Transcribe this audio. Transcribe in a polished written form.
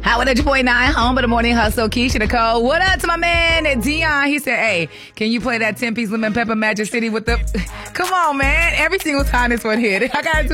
Howard at your boy 9, home of the morning hustle. Keisha Nicole. What up to my man Dion? He said, hey, can you play that 10-piece lemon pepper Magic City with the... Come on, man. Every single time this one hit. I gotta do